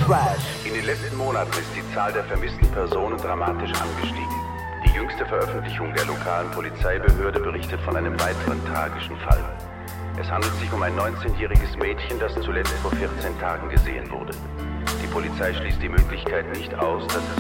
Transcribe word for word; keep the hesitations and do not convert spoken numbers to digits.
Trash. In den letzten Monaten ist die Zahl der vermissten Personen dramatisch angestiegen. Die jüngste Veröffentlichung der lokalen Polizeibehörde berichtet von einem weiteren tragischen Fall. Es handelt sich um ein neunzehnjähriges Mädchen, das zuletzt vor vierzehn Tagen gesehen wurde. Die Polizei schließt die Möglichkeit nicht aus, dass es